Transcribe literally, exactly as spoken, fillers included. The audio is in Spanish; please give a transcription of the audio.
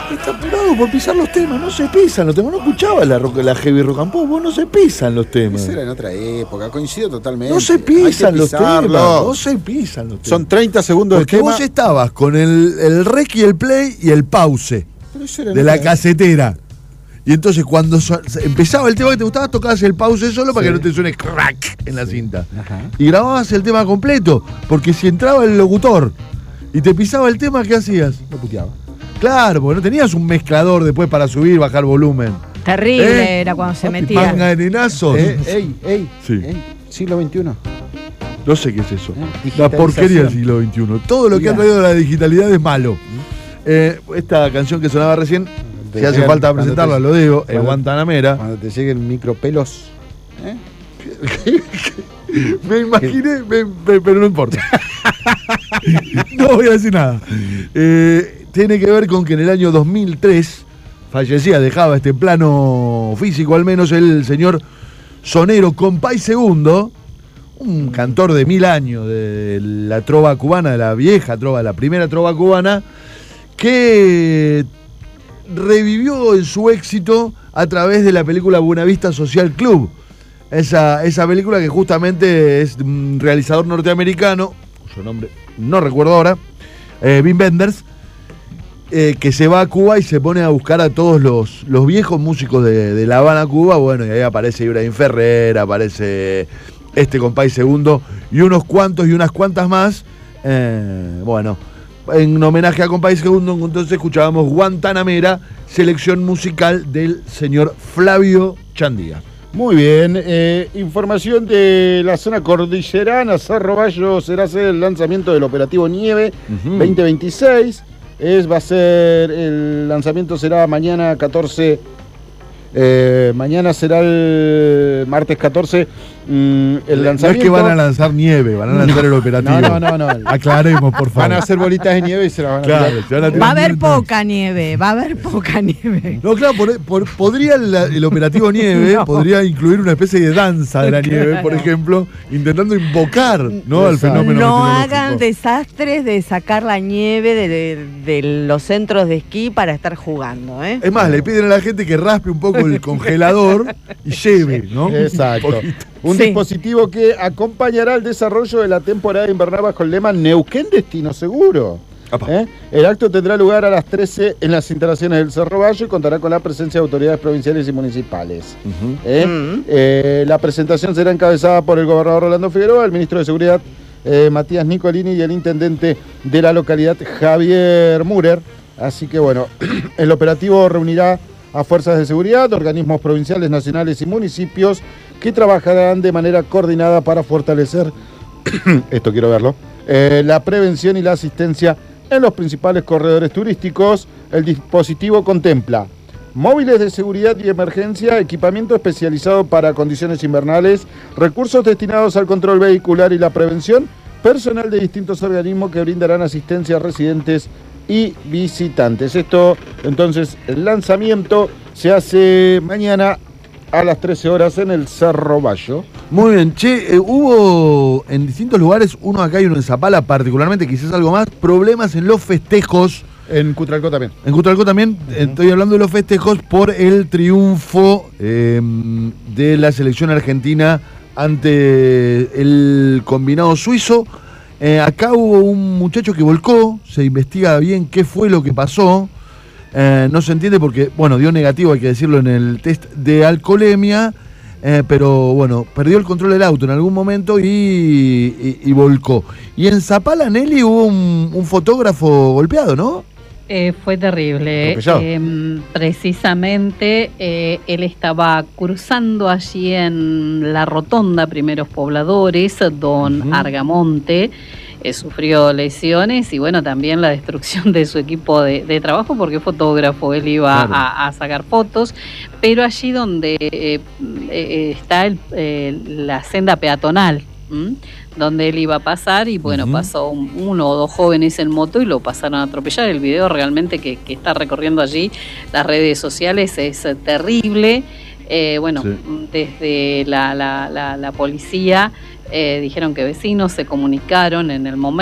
Está apurado por pisar los temas, no se pisan los temas. No escuchaba la, rock, la heavy rock and pop, vos no se pisan los temas. Eso era en otra época, coincido totalmente. No se pisan los temas, no se pisan los temas. Son treinta segundos porque de tema. Vos estabas con el, el rec y el play y el pause de la casetera. Y entonces cuando so, empezaba el tema que te gustaba, tocabas el pause solo para sí. que no te suene crack en la sí. cinta. Ajá. Y grababas el tema completo, porque si entraba el locutor y te pisaba el tema, ¿qué hacías? Lo puteaba. Claro, porque no tenías un mezclador después para subir y bajar volumen. Terrible ¿Eh? Era cuando se metía. Manga de nenazos. Eh, ey, ey, sí. ey, siglo veintiuno. No sé qué es eso. Eh, la porquería del siglo veintiuno. Todo lo que ha traído la digitalidad es malo. Eh, esta canción que sonaba recién, si hace falta presentarla, te, lo digo, es Guantanamera. Cuando te lleguen micropelos. ¿Eh? Me imaginé, me, me, pero no importa. No voy a decir nada. Eh, tiene que ver con que en el año dos mil tres fallecía, dejaba este plano físico al menos, el señor sonero Compay Segundo, un cantor de mil años de la trova cubana, de la vieja trova, la primera trova cubana, que revivió en su éxito a través de la película Buenavista Social Club. Esa, esa película que justamente es de un realizador norteamericano, cuyo nombre no recuerdo ahora, eh, Wim Wenders, eh, que se va a Cuba y se pone a buscar a todos los, los viejos músicos de, de La Habana, Cuba. Bueno, y ahí aparece Ibrahim Ferrer, aparece este Compay Segundo y unos cuantos y unas cuantas más. Eh, bueno, en homenaje a Compay Segundo, entonces escuchábamos Guantanamera, selección musical del señor Flavio Chandía. Muy bien, eh, información de la zona cordillerana. Cerro Bayo será el lanzamiento del operativo Nieve uh-huh. veinte veintiséis. Es, va a ser, el lanzamiento será mañana catorce. Eh, mañana será el martes catorce. Mm, el lanzamiento. No es que van a lanzar nieve, van a lanzar el operativo. No, no, no, no. Aclaremos, por favor. Van a hacer bolitas de nieve y se las van a claro, tirar. Va a haber poca nieve, va a haber poca nieve. No, claro, por, por, podría el, el operativo nieve, no. podría incluir una especie de danza de la claro. nieve, por ejemplo, intentando invocar ¿no? al fenómeno. No hagan desastres de sacar la nieve de, de, de los centros de esquí para estar jugando. ¿eh? Es más, le piden a la gente que raspe un poco el congelador y lleve, ¿no? Exacto. Un, Un sí. dispositivo que acompañará el desarrollo de la temporada invernal bajo el lema Neuquén Destino Seguro. ¿Eh? El acto tendrá lugar a las trece en las instalaciones del Cerro Bayo y contará con la presencia de autoridades provinciales y municipales. Uh-huh. ¿Eh? Uh-huh. Eh, la presentación será encabezada por el gobernador Rolando Figueroa, el ministro de Seguridad eh, Matías Nicolini y el intendente de la localidad Javier Müller. Así que bueno, el operativo reunirá a fuerzas de seguridad, organismos provinciales, nacionales y municipios que trabajarán de manera coordinada para fortalecer, esto quiero verlo, eh, la prevención y la asistencia en los principales corredores turísticos. El dispositivo contempla móviles de seguridad y emergencia, equipamiento especializado para condiciones invernales, recursos destinados al control vehicular y la prevención, personal de distintos organismos que brindarán asistencia a residentes y visitantes. Esto, entonces, el lanzamiento se hace mañana a las trece horas en el Cerro Bayo. Muy bien, che, eh, hubo en distintos lugares, uno acá y uno en Zapala particularmente, quizás algo más, problemas en los festejos. En Cutralcó también. En Cutralcó también, uh-huh. Estoy hablando de los festejos por el triunfo eh, de la selección argentina ante el combinado suizo. Eh, acá hubo un muchacho que volcó, se investiga bien qué fue lo que pasó. Eh, no se entiende porque, bueno, dio negativo, hay que decirlo, en el test de alcoholemia, eh, pero bueno, perdió el control del auto en algún momento y, y, y volcó. Y en Zapala, Nelly, hubo un, un fotógrafo golpeado, ¿no? Eh, fue terrible. Eh, precisamente eh, él estaba cruzando allí en la rotonda Primeros Pobladores, don uh-huh. Argamonte. Eh, sufrió lesiones y bueno, también la destrucción de su equipo de, de trabajo porque fotógrafo, él iba claro. a, a sacar fotos, pero allí donde eh, eh, está el, eh, la senda peatonal, ¿m? donde él iba a pasar y bueno, uh-huh. pasó un, uno o dos jóvenes en moto y lo pasaron a atropellar. El video realmente que, que está recorriendo allí las redes sociales es terrible. Eh, bueno, sí. desde la, la, la, la policía Eh, dijeron que vecinos se comunicaron en el momento